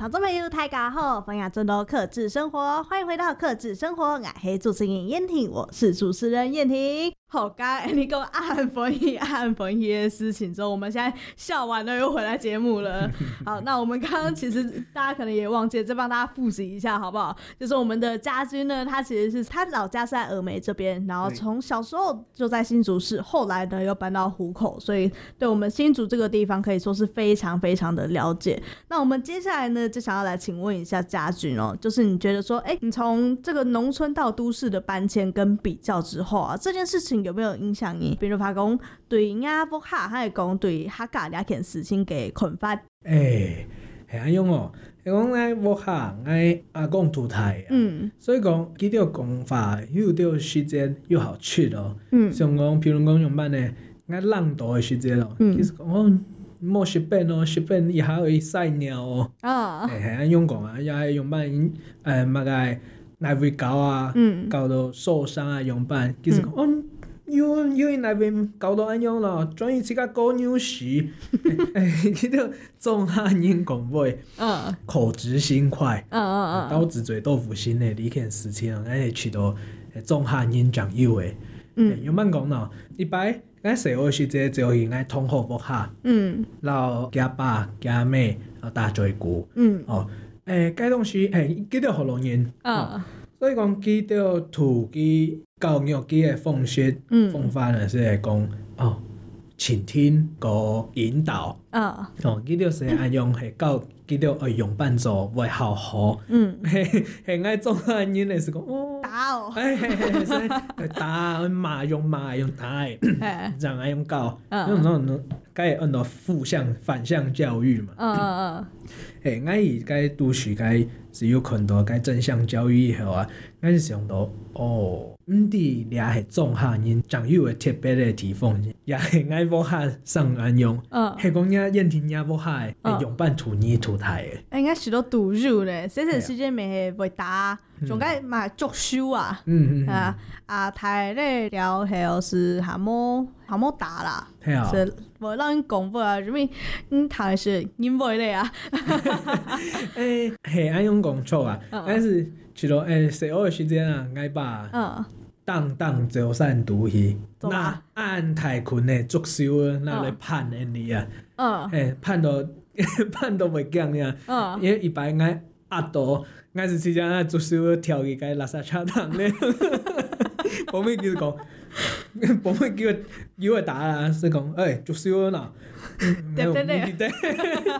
听众朋友大家好，欢迎进入克制生活，欢迎回到克制生活，我是主持人燕婷，我是主持人燕婷。好，刚才你跟我按分析的事情之后，我们现在笑完了又回来节目了。好，那我们刚刚其实大家可能也忘记了，再帮大家复习一下好不好？就是我们的家军呢，他其实是他老家是在峨眉这边，然后从小时候就在新竹市，后来呢又搬到湖口，所以对我们新竹这个地方可以说是非常非常的了解。那我们接下来呢就想要来请问一下家军哦，就是你觉得说，你从这个农村到都市的搬迁跟比较之后啊，这件事情有没有影响你？比如说对亚福哈，还是讲对客家两件事情嘅看法？ 是安样哦。讲咱福哈，咱阿公土台所以讲记到讲法又到时间又好去咯。像讲，譬如讲用班呢，咱浪大的时间咯，其实讲莫食便哦，食便以下会晒尿哦。系安样讲啊，也用班嘛个那位狗啊，搞到受伤啊，用班其实讲因为那边搞到安样咯，转移这个狗牛屎，记到中汉人讲话，口直心快，刀子嘴豆腐心的你看事情，咱会去到中汉人讲究的，用班讲咯，一摆咱小学时节就应该通好福下，然后家爸家妹，然后大嘴鼓，该东西记到好容易，所以讲记到土基教育基的方式方法呢，是会讲倾听和引导，记到是安用系教记到用伴奏为好好，系爱做安人的是讲打哦， 打骂用打的，这样爱用教，那该按照反向教育嘛，我以该都市该是有看到该正向教育以后啊，我是想到伫俩系种下人长有的特别的地方，也系爱无下上安用，系讲呀燕婷呀无下的用伴土泥土台的， 应该许多赌入咧，这段时间咪系会打，仲该嘛作秀啊，台咧了后是还冇打啦，是无让人讲不啊，因为台是因为咧啊， 系安用讲错啊，但是去到小学的时间啊，爱把当走散毒去，那按太困的作秀那来判的你啊，判到袂惊呀，因为一般爱压到，爱是时间啊作秀跳去个垃圾车场咧，我咪叫讲，我咪叫佢打啦，是讲作秀啦， 对。